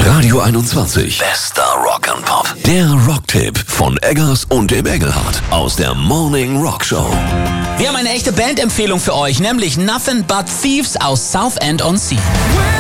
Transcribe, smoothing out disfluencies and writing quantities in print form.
Radio 21. Bester Rock'n'Pop. Der Rocktipp von Eggers und dem Engelhardt aus der Morning Rock Show. Wir haben eine echte Bandempfehlung für euch, nämlich Nothing But Thieves aus Southend-on-Sea.